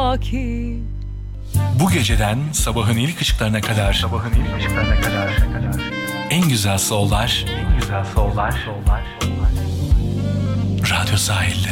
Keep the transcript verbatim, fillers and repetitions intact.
baki. Bu geceden sabahın ilk ışıklarına kadar, sabahın ilk ışıklarına kadar, en güzel sollar, en güzel sollar, sollar, Radyo Sahil'de.